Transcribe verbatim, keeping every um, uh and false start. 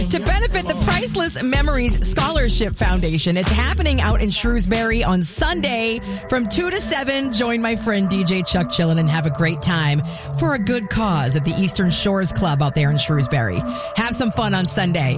to benefit the Priceless Memories Scholarship Foundation. It's happening out in Shrewsbury on Sunday from two to seven. Join my friend D J Chuck Chillin and have a great time for a good cause at the Eastern Shores Club out there in Shrewsbury. Have some fun on Sunday.